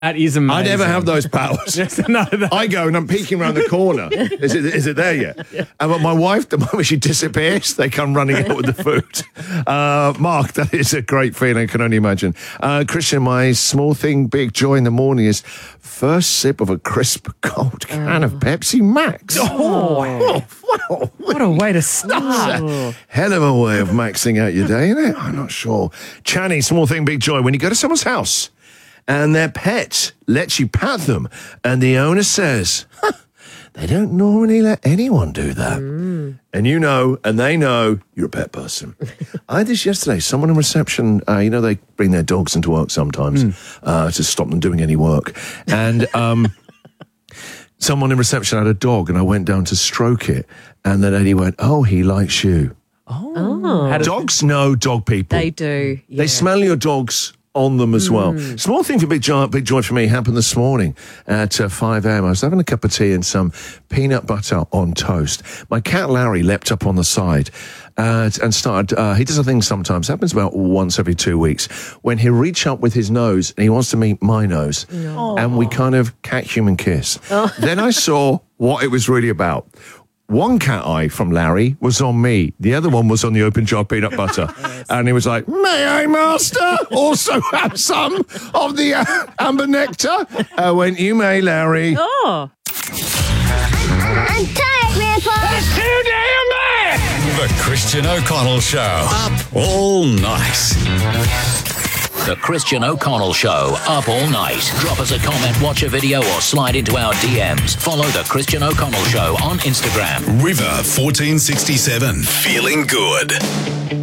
That is amazing. I never have those powers. I go and I'm peeking around the corner. Is it there yet? Yeah. And my wife, the moment she disappears, they come running out with the food. Mark, that is a great feeling. I can only imagine. Christian, my small thing, big joy in the morning is first sip of a crisp, cold can of Pepsi Max. What a way to start. Hell of a way of maxing out your day, isn't it? I'm not sure. Channy, small thing, big joy. When you go to someone's house and their pet lets you pat them and the owner says, they don't normally let anyone do that. And you know, and they know you're a pet person. I had this yesterday. Someone in reception, they bring their dogs into work sometimes to stop them doing any work. And someone in reception had a dog and I went down to stroke it. And the lady went, oh, he likes you. Oh. Dogs know dog people. They do. Yeah. They smell your dogs on them as well. Small thing for big joy for me happened this morning at 5 a.m. I was having a cup of tea and some peanut butter on toast. My cat Larry leapt up on the side and started, he does a thing sometimes, happens about once every 2 weeks, when he'll reach up with his nose and he wants to meet my nose. And we kind of cat human kiss. Then I saw what it was really about. One cat eye from Larry was on me. The other one was on the open jar peanut butter. And he was like, may I, master, also have some of the amber nectar? I went, you may, Larry. Oh. I'm tired, Grandpa. That's too damn bad. The Christian O'Connell Show. Up all night. The Christian O'Connell Show, up all night. Drop us a comment, watch a video, or slide into our DMs. Follow The Christian O'Connell Show on Instagram. River 1467. Feeling good.